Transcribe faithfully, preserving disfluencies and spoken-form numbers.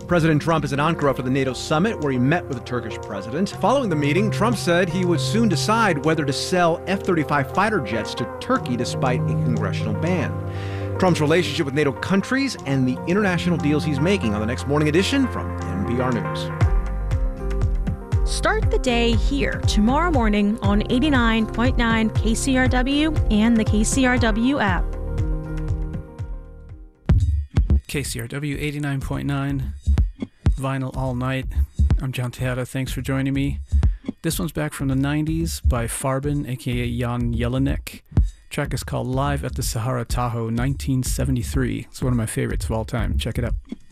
President Trump is in Ankara for the NATO summit, where he met with the Turkish president. Following the meeting, Trump said he would soon decide whether to sell F thirty-five fighter jets to Turkey despite a congressional ban. Trump's relationship with NATO countries and the international deals he's making on the next Morning Edition from N P R News. Start the day here tomorrow morning on eighty-nine point nine K C R W and the K C R W app. K C R W eighty-nine point nine, Vinyl All Night. I'm John Tejada. Thanks for joining me. This one's back from the nineties by Farben, aka Jan Jelinek. Track is called Live at the Sahara Tahoe nineteen seventy-three. It's one of my favorites of all time. Check it out.